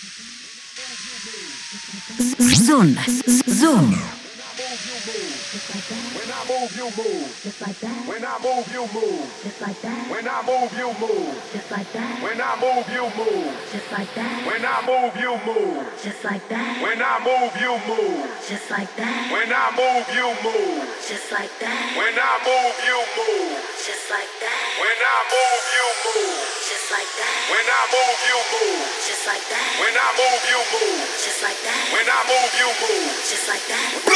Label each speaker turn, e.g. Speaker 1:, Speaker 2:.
Speaker 1: Zone. Zone.
Speaker 2: When I move, you move. Just like that. When I move, you move. Just like that. When I move, you move. Just like that. When I move, you move. Just like that. When I move, you move. Just like that. When I move, you move. Just like that. When I move, you move. Just like that. When I move, you move. Just like that. When I move, you move. Just like that. When I move, you move. Just like that. When I move, you move. Just like that. When I move, you move. Just like that.